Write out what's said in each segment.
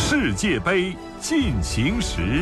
世界杯进行时。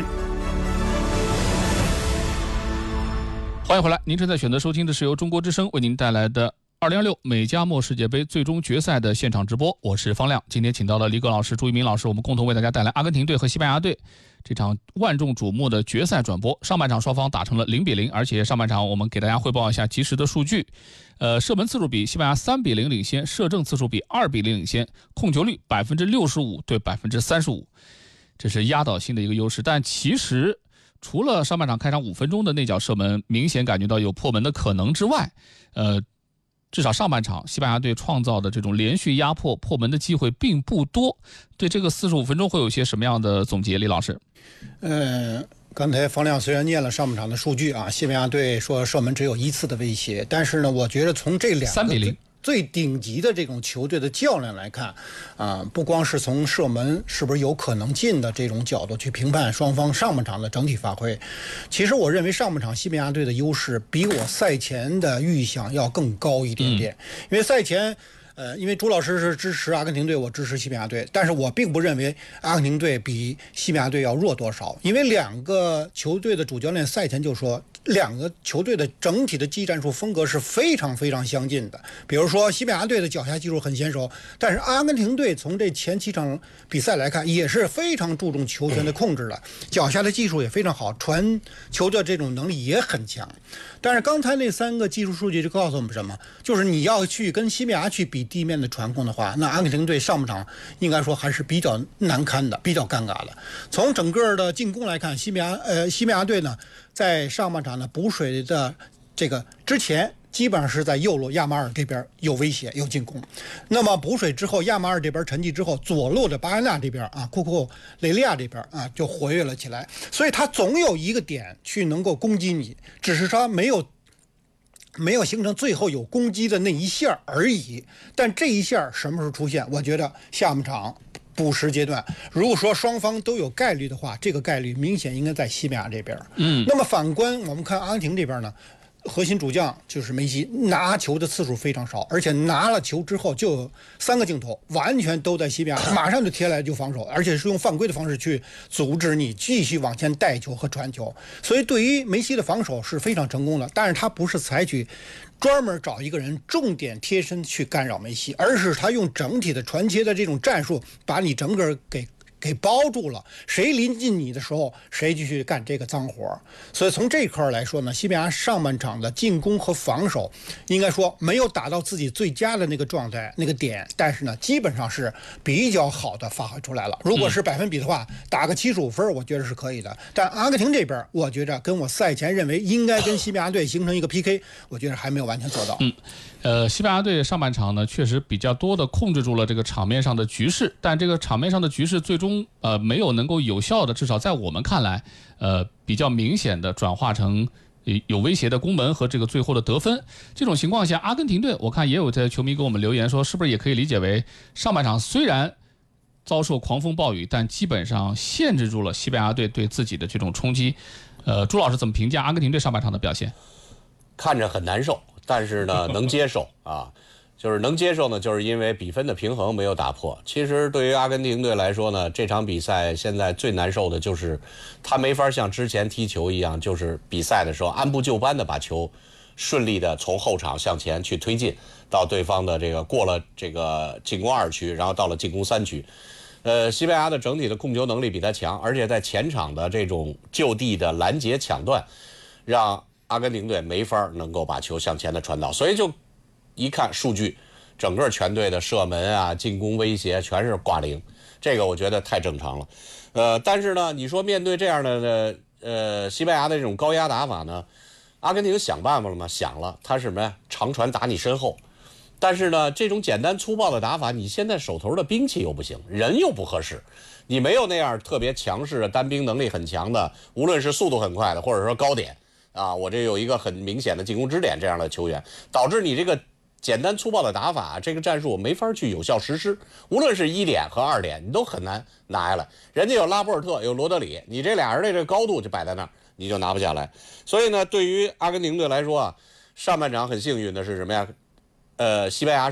欢迎回来，您正在选择收听的是由中国之声为您带来的2026美加墨世界杯最终决赛的现场直播，我是方亮。今天请到了李葛老师、朱一鸣老师，我们共同为大家带来阿根廷队和西班牙队这场万众瞩目的决赛转播。上半场双方打成了0-0，而且上半场我们给大家汇报一下及时的数据。射门次数比西班牙3-0领先，射正次数比2-0领先，控球率65%对35%，这是压倒性的一个优势。但其实除了上半场开场5分钟的那脚射门明显感觉到有破门的可能之外，至少上半场西班牙队创造的这种连续压迫破门的机会并不多。对这个45分钟会有些什么样的总结，李老师？ 刚才方亮虽然念了上半场的数据啊，西班牙队说射门只有1次的威胁，但是呢，我觉得从这两个 3-0 最顶级的这种球队的较量来看，不光是从射门是不是有可能进的这种角度去评判双方上半场的整体发挥，其实我认为上半场西班牙队的优势比我赛前的预想要更高一点点，因为赛前因为朱老师是支持阿根廷队，我支持西班牙队，但是我并不认为阿根廷队比西班牙队要弱多少，因为两个球队的主教练赛前就说，两个球队的整体的技战术风格是非常非常相近的。比如说西班牙队的脚下技术很娴熟，但是阿根廷队从这前7场比赛来看也是非常注重球权的控制的，脚下的技术也非常好，传球的这种能力也很强。但是刚才那3个技术数据就告诉我们什么，就是你要去跟西班牙去比地面的传控的话，那阿根廷队上半场应该说还是比较难堪的，比较尴尬的。从整个的进攻来看，西班牙队呢在上半场呢补水的这个之前基本上是在右路亚马尔这边有威胁有进攻，那么补水之后亚马尔这边沉寂之后，左路的巴埃纳这边库库雷利亚这边就活跃了起来，所以他总有一个点去能够攻击你，只是他没有形成最后有攻击的那一下而已。但这一下什么时候出现？我觉得下半场补时阶段，如果说双方都有概率的话，这个概率明显应该在西班牙这边。那么反观我们看阿根廷这边呢，核心主将就是梅西，拿球的次数非常少，而且拿了球之后就有3个镜头完全都在西班牙，马上就贴来就防守，而且是用犯规的方式去阻止你继续往前带球和传球，所以对于梅西的防守是非常成功的。但是他不是采取专门找一个人重点贴身去干扰梅西，而是他用整体的传切的这种战术把你整个给包住了，谁临近你的时候谁就去干这个脏活。所以从这块来说呢，西班牙上半场的进攻和防守应该说没有达到自己最佳的那个状态那个点，但是呢基本上是比较好的发挥出来了。如果是百分比的话，打个75分我觉得是可以的。但阿根廷这边我觉得跟我赛前认为应该跟西班牙队形成一个 PK， 我觉得还没有完全做到。 西班牙队上半场呢确实比较多的控制住了这个场面上的局势，但这个场面上的局势最终没有能够有效的，至少在我们看来比较明显的转化成有威胁的攻门和这个最后的得分。这种情况下，阿根廷队我看也有的球迷给我们留言说，是不是也可以理解为上半场虽然遭受狂风暴雨，但基本上限制住了西班牙队对自己的这种冲击。朱老师怎么评价阿根廷队上半场的表现？ 看着很难受，但是呢能接受啊，就是能接受呢，就是因为比分的平衡没有打破。其实对于阿根廷队来说呢，这场比赛现在最难受的就是他没法像之前踢球一样，就是比赛的时候按部就班的把球顺利的从后场向前去推进到对方的这个过了这个进攻2区，然后到了进攻3区。西班牙的整体的控球能力比他强，而且在前场的这种就地的拦截抢断，让阿根廷队没法能够把球向前的传导，所以就一看数据，整个全队的射门啊、进攻威胁全是挂0，这个我觉得太正常了。但是呢，你说面对这样的西班牙的这种高压打法呢，阿根廷想办法了吗？想了，他是什么呀？长传打你身后。但是呢，这种简单粗暴的打法，你现在手头的兵器又不行，人又不合适，你没有那样特别强势的单兵能力很强的，无论是速度很快的，或者说高点啊，我这有一个很明显的进攻支点这样的球员，导致你这个简单粗暴的打法，这个战术没法去有效实施。无论是1点和2点，你都很难拿下来。人家有拉波尔特，有罗德里，你这俩人的这个高度就摆在那儿，你就拿不下来。所以呢，对于阿根廷队来说啊，上半场很幸运的是什么呀？西班牙